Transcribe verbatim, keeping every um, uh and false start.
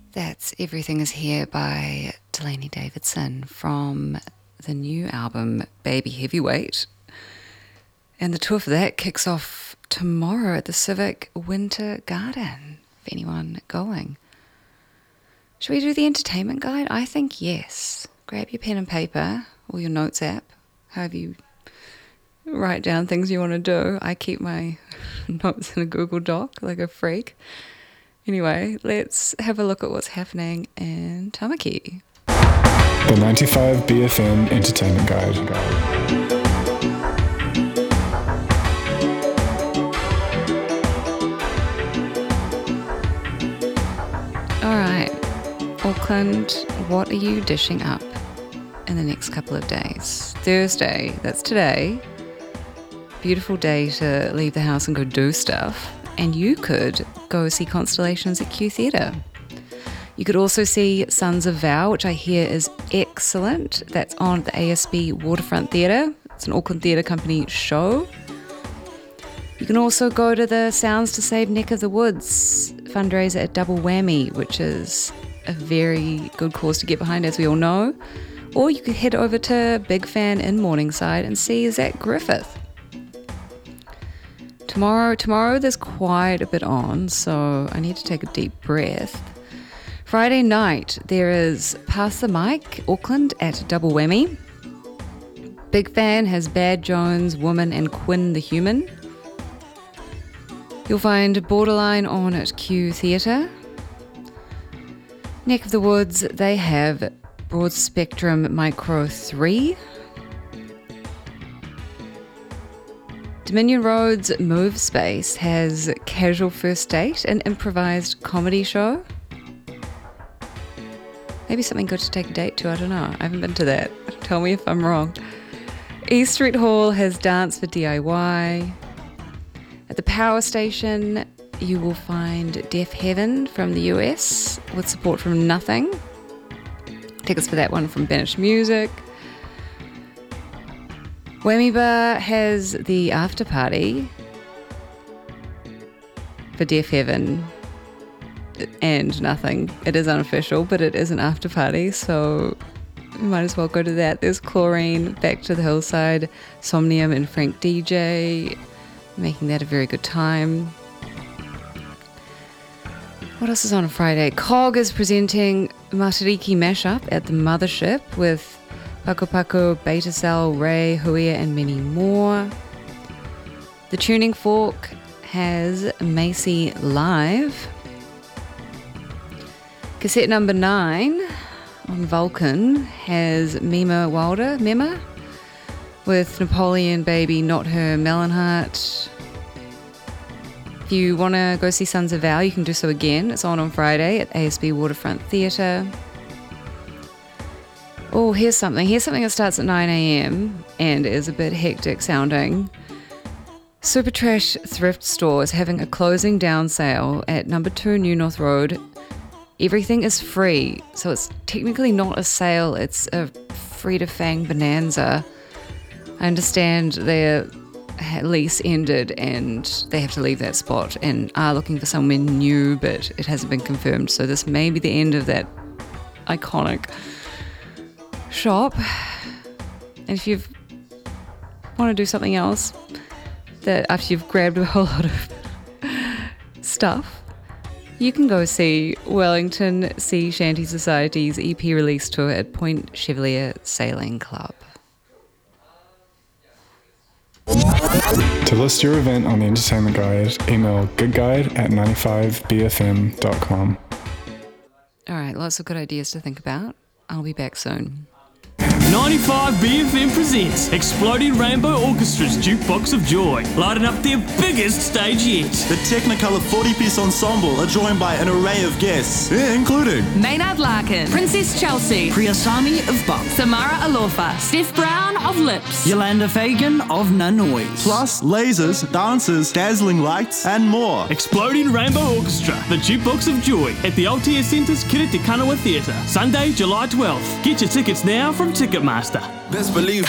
That's Everything Is Here by Delaney Davidson from the new album Baby Heavyweight. And the tour for that kicks off tomorrow at the Civic Winter Garden, if anyone going. Should we do the entertainment guide? I think yes. Grab your pen and paper or your notes app, however you write down things you want to do. I keep my notes in a Google Doc like a freak. Anyway, let's have a look at what's happening in Tamaki. The ninety-five B F M Entertainment Guide. All right, Auckland, what are you dishing up in the next couple of days? Thursday, that's today. Beautiful day to leave the house and go do stuff. And you could go see Constellations at Q Theatre. You could also see Sons of Vow, which I hear is excellent. That's on the A S B Waterfront Theatre. It's an Auckland Theatre Company show. You can also go to the Sounds to Save Neck of the Woods fundraiser at Double Whammy, which is a very good cause to get behind, as we all know. Or you could head over to Big Fan in Morningside and see Zach Griffith. Tomorrow, tomorrow there's quite a bit on, so I need to take a deep breath. Friday night, there is Pass the Mic, Auckland at Double Whammy. Big Fan has Bad Jones, Woman and Quinn the Human. You'll find Borderline on at Q Theatre. Neck of the Woods, they have Broad Spectrum Micro three. Dominion Road's Move Space has Casual First Date, an improvised comedy show. Maybe something good to take a date to, I don't know. I haven't been to that. Tell me if I'm wrong. East Street Hall has Dance for D I Y. At the Power Station, you will find Deaf Heaven from the U S with support from Nothing. Tickets for that one from Banished Music. Whammy Bar has the after party for Deaf Heaven and Nothing. It is unofficial, but it is an after party, so you might as well go to that. There's Chlorine, Back to the Hillside, Somnium and Frank D J, making that a very good time. What else is on Friday? Cog is presenting Matariki Mashup at the Mothership with Paco Paco, Beta Cell, Ray, Huia and many more. The Tuning Fork has Macy Live. Cassette number nine on Vulcan has Mima Wilder, Mima, with Napoleon Baby, Not Her, Melonheart. If you want to go see Sons of Vow, you can do so again. It's on on Friday at A S B Waterfront Theatre. Oh, here's something. Here's something that starts at nine a.m. and is a bit hectic sounding. Super Trash Thrift Store is having a closing down sale at number two New North Road. Everything is free, so it's technically not a sale, it's a Frida Fang bonanza. I understand their lease ended and they have to leave that spot and are looking for somewhere new, but it hasn't been confirmed, so this may be the end of that iconic shop. And if you want to do something else that after you've grabbed a whole lot of stuff, you can go see Wellington Sea Shanty Society's E P release tour at Point Chevalier Sailing Club. To list your event on the Entertainment Guide, email goodguide at ninety-five b f m dot com. All right, lots of good ideas to think about. I'll be back soon. ninety-five B F M presents Exploding Rainbow Orchestra's Jukebox of Joy, lighting up their biggest stage yet. The Technicolor forty-piece ensemble are joined by an array of guests, including Maynard Larkin, Princess Chelsea, Priyasami of Bump, Samara Alofa, Steph Brown of Lips, Yolanda Fagan of Nanoise, plus lasers, dancers, dazzling lights, and more. Exploding Rainbow Orchestra, the Jukebox of Joy, at the Aotea Centre's Kiritikanawa Theatre, Sunday, July twelfth. Get your tickets now from Ticketmaster. Best believe